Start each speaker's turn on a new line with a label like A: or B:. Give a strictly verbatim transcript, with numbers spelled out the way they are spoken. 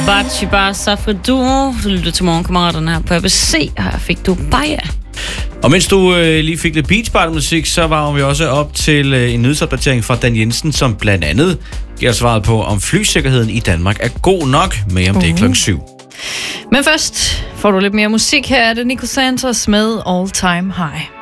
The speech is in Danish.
A: Bachi Barsa Fredo. Du lytter til morgenkammeraterne her på A B C. Her fik du Baja.
B: Og mens du øh, lige fik lidt Beach Party musik, så var vi også op til øh, en nyhedsopdatering fra Dan Jensen, som blandt andet giver svaret på, om flysikkerheden i Danmark er god nok, med om det er klokken syv.
C: Men først får du lidt mere musik. Her er det Nico Santos med All Time High.